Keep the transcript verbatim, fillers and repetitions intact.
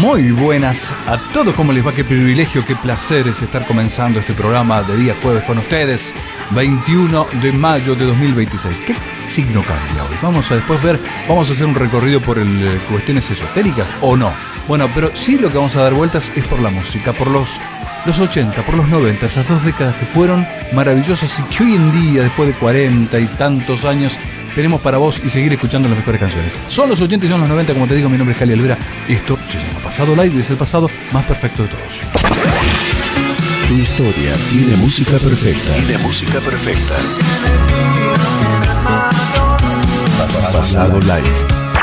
Muy buenas a todos, ¿cómo les va? Qué privilegio, qué placer es estar comenzando este programa de día jueves con ustedes, veintiuno de mayo de dos mil veintiséis. ¿Qué signo cambia hoy? Vamos a después ver, vamos a hacer un recorrido por el, cuestiones esotéricas o no. Bueno, pero sí lo que vamos a dar vueltas es por la música, por los, los ochenta, por los noventa, esas dos décadas que fueron maravillosas y que hoy en día, después de cuarenta y tantos años, tenemos para vos y seguir escuchando las mejores canciones. Son los ochenta y son los noventa, como te digo, mi nombre es Cali Alvera. Esto se llama Pasado Live y es el pasado más perfecto de todos. Tu historia tiene música perfecta. Tiene música perfecta. Pasado Live.